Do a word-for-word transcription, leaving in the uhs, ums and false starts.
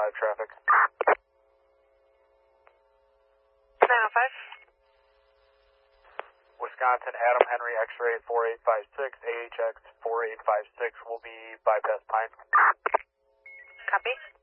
five traffic. nine oh five. Wisconsin, Adam Henry, X-ray four eight five six, A H X four eight five six will be bypass Pine. Copy.